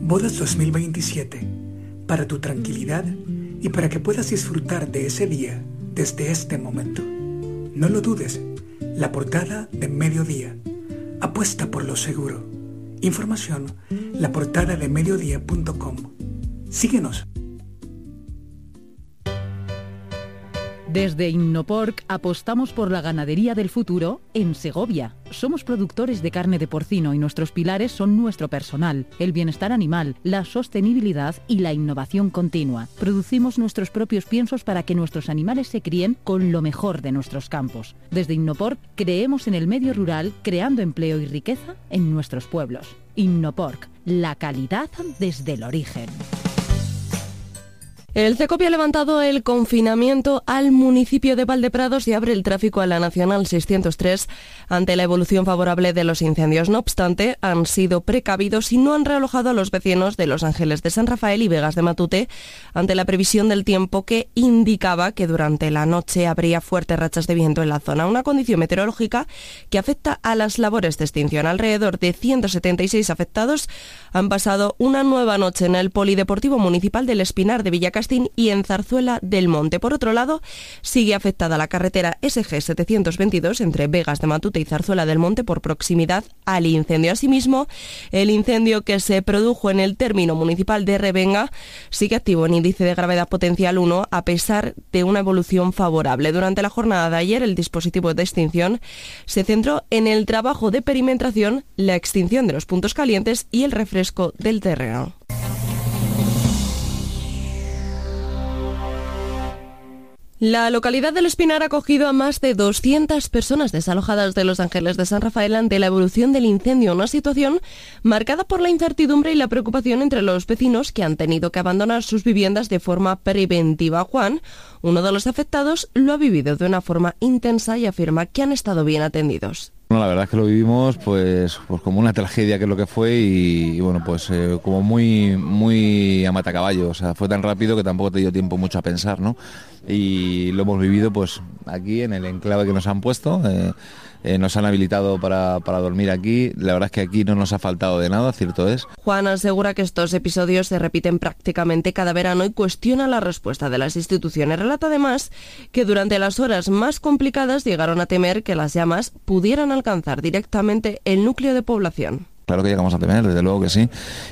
Bodas 2027, para tu tranquilidad y para que puedas disfrutar de ese día desde este momento. No lo dudes, la portada de Mediodía. Apuesta por lo seguro. Información, laportadadeMediodía.com. Síguenos. Desde Innoporc apostamos por la ganadería del futuro en Segovia. Somos productores de carne de porcino y nuestros pilares son nuestro personal, el bienestar animal, la sostenibilidad y la innovación continua. Producimos nuestros propios piensos para que nuestros animales se críen con lo mejor de nuestros campos. Desde Innoporc creemos en el medio rural, creando empleo y riqueza en nuestros pueblos. Innoporc, la calidad desde el origen. El CECOPI ha levantado el confinamiento al municipio de Valdeprados y abre el tráfico a la Nacional 603 ante la evolución favorable de los incendios. No obstante, han sido precavidos y no han realojado a los vecinos de Los Ángeles de San Rafael y Vegas de Matute ante la previsión del tiempo que indicaba que durante la noche habría fuertes rachas de viento en la zona, una condición meteorológica que afecta a las labores de extinción. Alrededor de 176 afectados han pasado una nueva noche en el Polideportivo Municipal del Espinar de Villacastín y en Zarzuela del Monte. Por otro lado, sigue afectada la carretera SG 722 entre Vegas de Matute y Zarzuela del Monte por proximidad al incendio. Asimismo, el incendio que se produjo en el término municipal de Revenga sigue activo en índice de gravedad potencial 1 a pesar de una evolución favorable. Durante la jornada de ayer, el dispositivo de extinción se centró en el trabajo de perimetración, la extinción de los puntos calientes y el refresco del terreno. La localidad del Espinar ha acogido a más de 200 personas desalojadas de Los Ángeles de San Rafael ante la evolución del incendio, una situación marcada por la incertidumbre y la preocupación entre los vecinos que han tenido que abandonar sus viviendas de forma preventiva. Juan, uno de los afectados, lo ha vivido de una forma intensa y afirma que han estado bien atendidos. Bueno, la verdad es que lo vivimos pues como una tragedia, que es lo que fue, y bueno, pues como muy a matacaballo. O sea, fue tan rápido que tampoco te dio tiempo mucho a pensar, ¿no? Y lo hemos vivido pues aquí en el enclave que nos han puesto. Nos han habilitado para dormir aquí. La verdad es que aquí no nos ha faltado de nada, cierto es. Juan asegura que estos episodios se repiten prácticamente cada verano y cuestiona la respuesta de las instituciones. Relata además que durante las horas más complicadas llegaron a temer que las llamas pudieran alcanzar directamente el núcleo de población. Claro que llegamos a temer, desde luego que sí,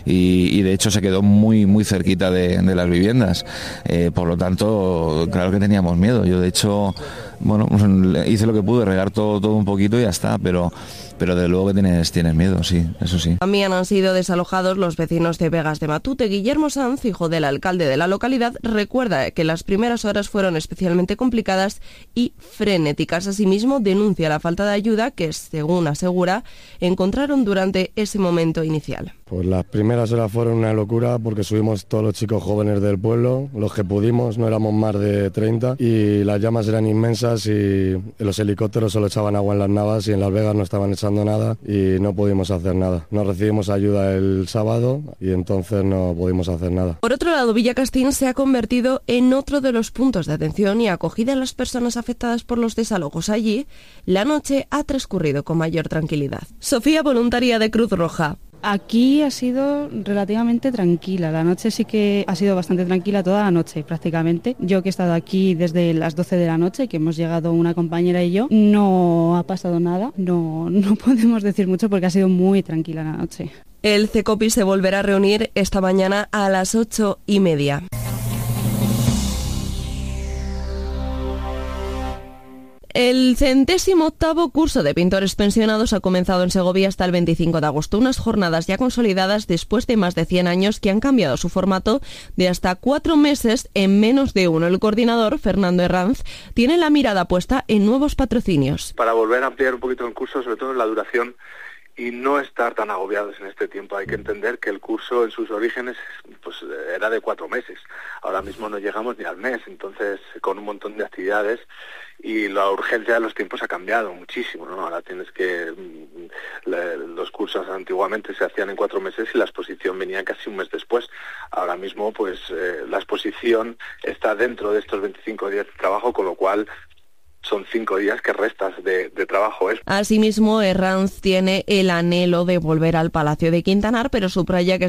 y de hecho se quedó muy cerquita de las viviendas, por lo tanto, claro que teníamos miedo. Yo de hecho, bueno, hice lo que pude, regar todo un poquito y ya está, pero desde luego que tienes miedo, sí, eso sí. También han sido desalojados los vecinos de Vegas de Matute. Guillermo Sanz, hijo del alcalde de la localidad, recuerda que las primeras horas fueron especialmente complicadas y frenéticas. Asimismo, denuncia la falta de ayuda que, según asegura, encontraron durante ese momento inicial. Pues las primeras horas fueron una locura porque subimos todos los chicos jóvenes del pueblo, los que pudimos, no éramos más de 30, y las llamas eran inmensas y los helicópteros solo echaban agua en las navas y en Las Vegas no estaban echando nada y no pudimos hacer nada. No recibimos ayuda el sábado y entonces no pudimos hacer nada. Por otro lado, Villacastín se ha convertido en otro de los puntos de atención y acogida a las personas afectadas por los desalojos. Allí, la noche ha transcurrido con mayor tranquilidad. Sofía, voluntaria de Cruz Roja. Aquí ha sido relativamente tranquila, la noche sí que ha sido bastante tranquila toda la noche prácticamente. Yo que he estado aquí desde las 12 de la noche, que hemos llegado una compañera y yo, no ha pasado nada, no podemos decir mucho porque ha sido muy tranquila la noche. El CECOPI se volverá a reunir esta mañana a las 8:30. El 108º curso de pintores pensionados ha comenzado en Segovia hasta el 25 de agosto, unas jornadas ya consolidadas después de más de 100 años que han cambiado su formato de hasta 4 meses en menos de uno. El coordinador, Fernando Herranz, tiene la mirada puesta en nuevos patrocinios. Para volver a ampliar un poquito el curso, sobre todo en la duración, y no estar tan agobiados en este tiempo. Hay que entender que el curso en sus orígenes pues era de 4 meses. Ahora mismo no llegamos ni al mes, entonces con un montón de actividades, y la urgencia de los tiempos ha cambiado muchísimo, ¿no? Ahora tienes que... los cursos antiguamente se hacían en 4 meses y la exposición venía casi un mes después. Ahora mismo pues la exposición está dentro de estos 25 días de trabajo, con lo cual son 5 días que restas de trabajo. Asimismo, Herranz tiene el anhelo de volver al Palacio de Quintanar, pero subraya que